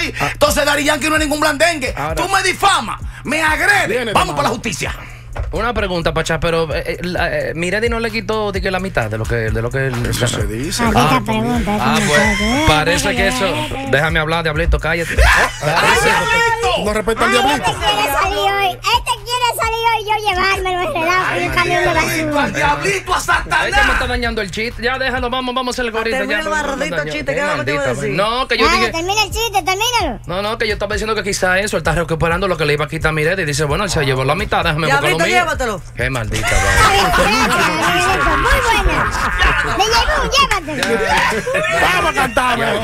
así. Entonces Daddy Yankee no es ningún blandengue. Ahora, tú me difamas, me agredes. Vamos para la justicia. Una pregunta, Pachá, pero Miredi no le quitó de que la mitad de lo que Eso se dice. pues parece que eso. Déjame hablar, Diablito, cállate. No respeta al Diablito. Este quiere salir hoy yo llevármelo enredado en un camión de basura. Al Diablito, a Satanás. Ella me está dañando el chiste. Ya déjalo, vamos a hacer el gorrito. Termina el barrodito chiste, ¿qué es lo que te iba a decir? No, que yo dije. Termina el chiste, termínalo. No, que yo estaba diciendo que quizá eso, él está recuperando lo que le iba a quitar a Miredi. Y dice, bueno, él se llevó la mitad, déjame buscar lo Diablito, mío. llévatelo. Qué maldita, Muy buena. De llegó, llévatelo. Vamos a cantar.